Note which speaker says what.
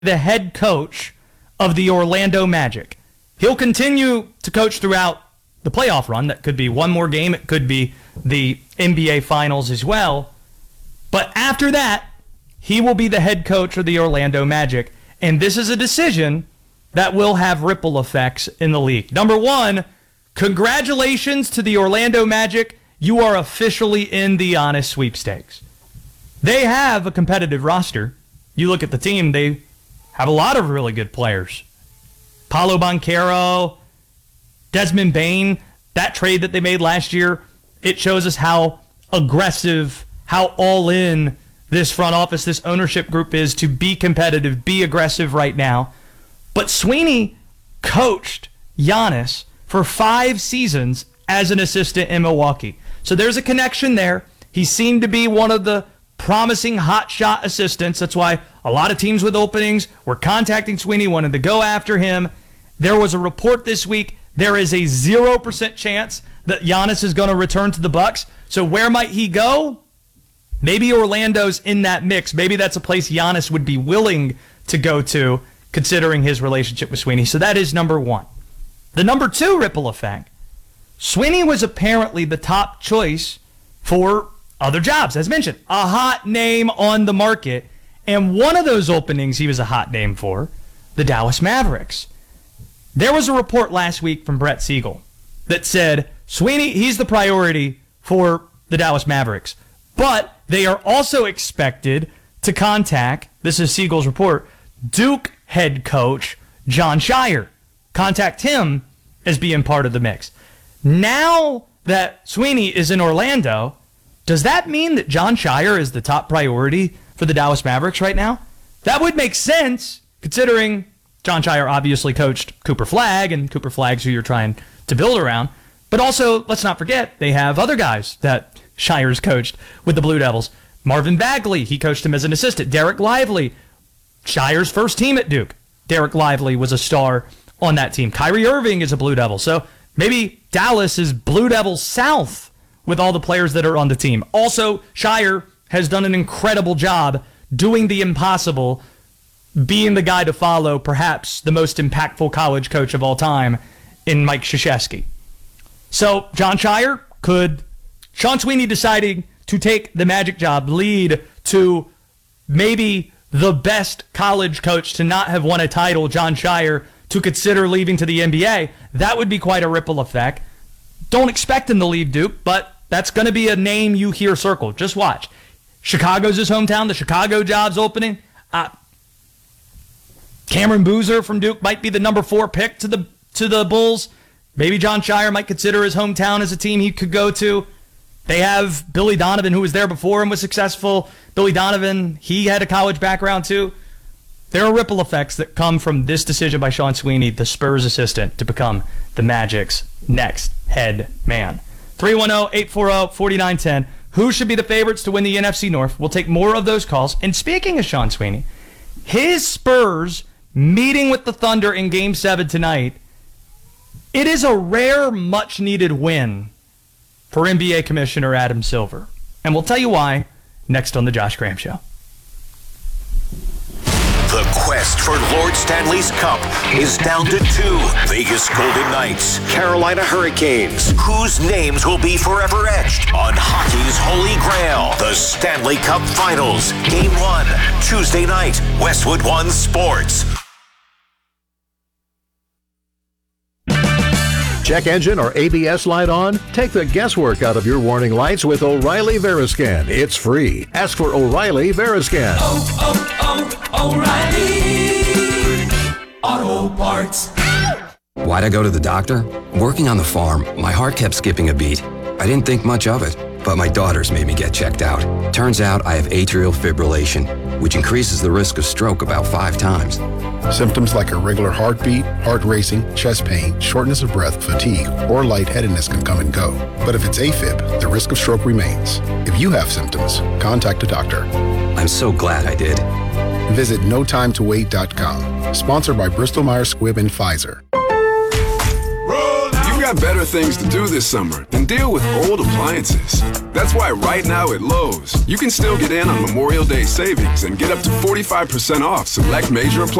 Speaker 1: the head coach of the Orlando Magic. He'll continue to coach throughout the playoff run. That could be one more game. It could be the NBA Finals as well. But after that, he will be the head coach of the Orlando Magic. And this is a decision that will have ripple effects in the league. Number one, congratulations to the Orlando Magic. You are officially in the Giannis sweepstakes. They have a competitive roster. You look at the team, they have a lot of really good players. Paolo Banchero, Desmond Bane, that trade that they made last year, it shows us how aggressive, how all in this front office, this ownership group is to be competitive, be aggressive right now. But Sweeney coached Giannis for 5 seasons as an assistant in Milwaukee. So there's a connection there. He seemed to be one of the promising hotshot assistants. That's why a lot of teams with openings were contacting Sweeney, wanted to go after him. There was a report this week. There is a 0% chance that Giannis is going to return to the Bucks. So where might he go? Maybe Orlando's in that mix. Maybe that's a place Giannis would be willing to go to, considering his relationship with Sweeney. So that is number one. The number two ripple effect. Sweeney was apparently the top choice for other jobs. As mentioned, a hot name on the market. And one of those openings he was a hot name for, the Dallas Mavericks. There was a report last week from Brett Siegel that said Sweeney, he's the priority for the Dallas Mavericks. But they are also expected to contact, this is Siegel's report, Duke head coach Jon Scheyer. Contact him as being part of the mix. Now that Sweeney is in Orlando, does that mean that Jon Scheyer is the top priority for the Dallas Mavericks right now? That would make sense, considering Jon Scheyer obviously coached Cooper Flagg, and Cooper Flagg's who you're trying to build around. But also, let's not forget, they have other guys that Shirer's coached with the Blue Devils. Marvin Bagley, he coached him as an assistant. Derek Lively, Shirer's first team at Duke. Derek Lively was a star on that team. Kyrie Irving is a Blue Devil. So maybe Dallas is Blue Devils South with all the players that are on the team. Also, Scheyer has done an incredible job doing the impossible, being the guy to follow, perhaps the most impactful college coach of all time in Mike Krzyzewski. So Jon Scheyer, could Sean Sweeney deciding to take the Magic job lead to maybe the best college coach to not have won a title, Jon Scheyer, to consider leaving to the NBA? That would be quite a ripple effect. Don't expect him to leave Duke, but that's going to be a name you hear circled. Just watch. Chicago's his hometown. The Chicago job's opening. Cameron Boozer from Duke might be the number 4 pick to the Bulls. Maybe Jon Scheyer might consider his hometown as a team he could go to. They have Billy Donovan, who was there before and was successful. Billy Donovan, he had a college background too. There are ripple effects that come from this decision by Sean Sweeney, the Spurs assistant, to become the Magic's next head man. 310-840-4910. Who should be the favorites to win the NFC North? We'll take more of those calls. And speaking of Sean Sweeney, his Spurs meeting with the Thunder in Game 7 tonight, it is a rare, much-needed win for NBA Commissioner Adam Silver. And we'll tell you why next on The Josh Graham Show.
Speaker 2: The quest for Lord Stanley's Cup is down to 2. Vegas Golden Knights, Carolina Hurricanes. Whose names will be forever etched on hockey's holy grail? The Stanley Cup Finals. Game 1, Tuesday night, Westwood One Sports.
Speaker 3: Check engine or ABS light on? Take the guesswork out of your warning lights with O'Reilly Veriscan. It's free. Ask for O'Reilly Veriscan.
Speaker 4: O'Reilly Auto Parts.
Speaker 5: Why'd I go to the doctor? Working on the farm, my heart kept skipping a beat. I didn't think much of it, but my daughters made me get checked out. Turns out I have atrial fibrillation, which increases the risk of stroke about 5 times.
Speaker 6: Symptoms like irregular heartbeat, heart racing, chest pain, shortness of breath, fatigue, or lightheadedness can come and go. But if it's AFib, the risk of stroke remains. If you have symptoms, contact a doctor.
Speaker 5: I'm so glad I did.
Speaker 6: Visit notimetowait.com. Sponsored by Bristol Myers Squibb and Pfizer.
Speaker 7: have better things to do this summer than deal with old appliances. That's why right now at Lowe's, you can still get in on Memorial Day savings and get up to 45% off select major appliances.